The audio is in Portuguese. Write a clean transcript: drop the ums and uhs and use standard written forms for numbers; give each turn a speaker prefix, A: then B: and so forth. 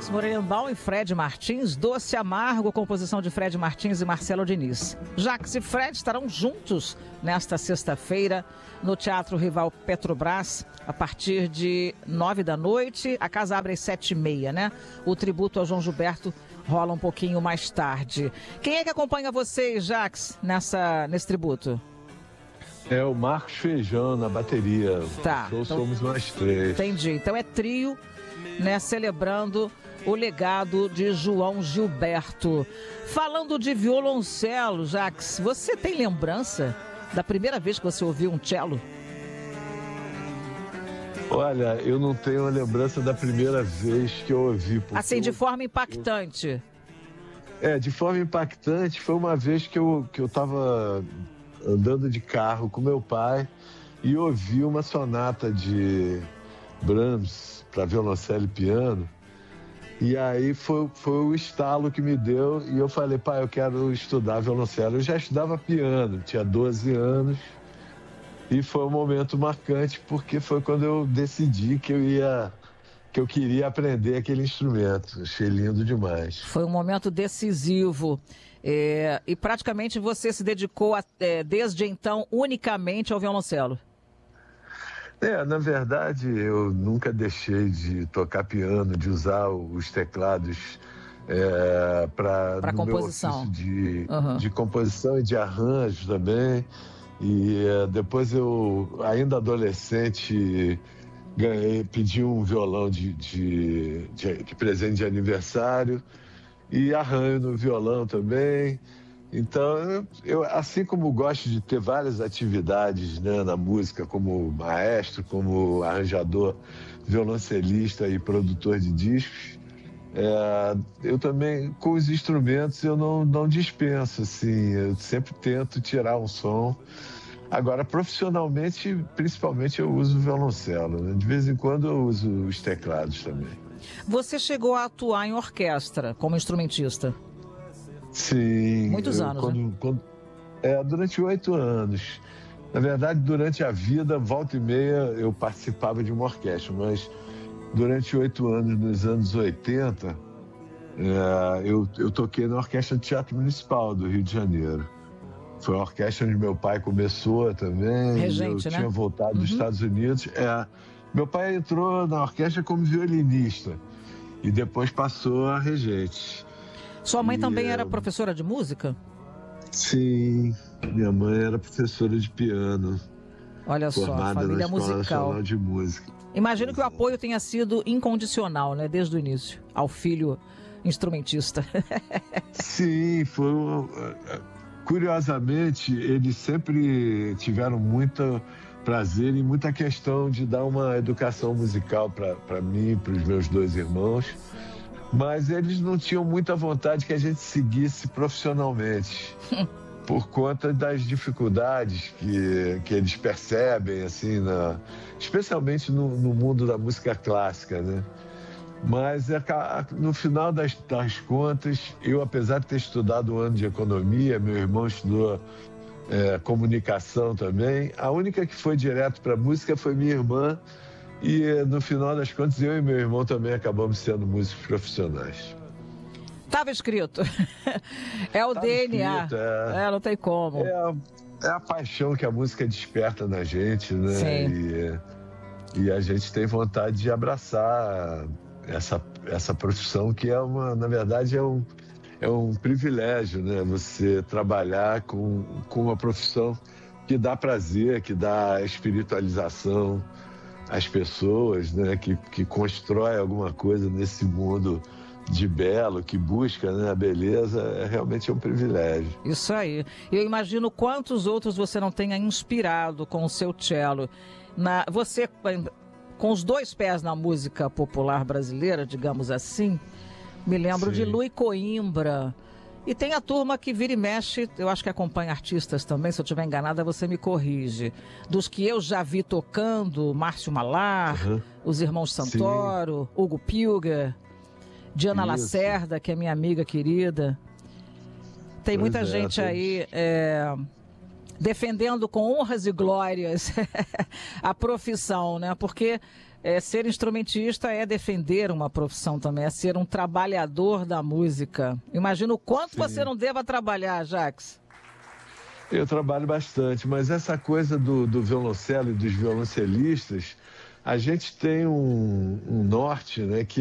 A: Jax Morellenbaum e Fred Martins, Doce Amargo, composição de Fred Martins e Marcelo Diniz. Jax e Fred estarão juntos nesta sexta-feira no Teatro Rival Petrobras, a partir de 21h. A casa abre às 7h30, né? O tributo ao João Gilberto rola um pouquinho mais tarde. Quem é que acompanha vocês, Jax, nesse tributo?
B: É o Marcos Feijão na bateria.
A: Tá.
B: Então somos nós três.
A: Entendi. Então é trio, né, celebrando o legado de João Gilberto. Falando de violoncelo, Jax, você tem lembrança da primeira vez que você ouviu um cello?
B: Olha, eu não tenho a lembrança da primeira vez que eu ouvi.
A: Assim, de forma impactante.
B: De forma impactante, foi uma vez que eu estava andando de carro com meu pai e ouvi uma sonata de Brahms para violoncelo e piano. E aí foi o estalo que me deu e eu falei, pai, eu quero estudar violoncelo. Eu já estudava piano, tinha 12 anos e foi um momento marcante porque foi quando eu decidi que eu queria aprender aquele instrumento. Achei lindo demais. Foi
A: um momento decisivo. E praticamente você se dedicou desde então unicamente ao violoncelo.
B: Na verdade, eu nunca deixei de tocar piano, de usar os teclados para
A: composição.
B: De composição e de arranjo também. E depois eu, ainda adolescente, pedi um violão de presente de aniversário e arranho no violão também. Então, eu assim como gosto de ter várias atividades, né, na música, como maestro, como arranjador, violoncelista e produtor de discos, eu também, com os instrumentos, eu não dispenso, assim, eu sempre tento tirar um som. Agora, profissionalmente, principalmente, eu uso o violoncelo, né? De vez em quando eu uso os teclados também.
A: Você chegou a atuar em orquestra como instrumentista?
B: Sim.
A: Muitos anos, né?
B: Durante 8 anos. Na verdade, durante a vida, volta e meia, eu participava de uma orquestra, mas durante 8 anos, nos anos 80, eu toquei na Orquestra de Teatro Municipal do Rio de Janeiro. Foi a orquestra onde meu pai começou também.
A: Regente,
B: eu
A: né?
B: Tinha voltado dos Estados Unidos. Meu pai entrou na orquestra como violinista e depois passou a regente.
A: Sua mãe também era professora de música?
B: Sim, minha mãe era professora de piano.
A: Olha só, família
B: na Escola
A: musical.
B: Nacional de Música.
A: Imagino que o apoio tenha sido incondicional, né, desde o início, ao filho instrumentista.
B: Sim, curiosamente, eles sempre tiveram muito prazer e muita questão de dar uma educação musical para mim e para os meus 2 irmãos. Mas eles não tinham muita vontade que a gente seguisse profissionalmente, por conta das dificuldades que eles percebem, assim, especialmente no mundo da música clássica, né? Mas no final das contas, eu, apesar de ter estudado um ano de economia, meu irmão estudou comunicação também, a única que foi direto para a música foi minha irmã. E no final das contas, eu e meu irmão também acabamos sendo músicos profissionais.
A: Estava escrito. É o DNA.
B: Escrito,
A: não tem como.
B: É a paixão que a música desperta na gente, né?
A: Sim.
B: E a gente tem vontade de abraçar essa profissão que na verdade é um privilégio, né? Você trabalhar com uma profissão que dá prazer, que dá espiritualização às pessoas, né, que constrói alguma coisa nesse mundo de belo, que busca, né, a beleza, realmente é um privilégio.
A: Isso aí. Eu imagino quantos outros você não tenha inspirado com o seu cello. Você, com os 2 pés na música popular brasileira, digamos assim, me lembro de Luiz Coimbra. E tem a turma que vira e mexe, eu acho que acompanha artistas também, se eu estiver enganada você me corrige. Dos que eu já vi tocando, Márcio Malar, os irmãos Santoro, Hugo Pilger, Diana Lacerda, que é minha amiga querida. Tem muita gente aí defendendo com honras e glórias a profissão, né? Porque ser instrumentista é defender uma profissão também, é ser um trabalhador da música. Imagino o quanto você não deva trabalhar, Jacques.
B: Eu trabalho bastante, mas essa coisa do violoncelo e dos violoncelistas, a gente tem um norte, né, que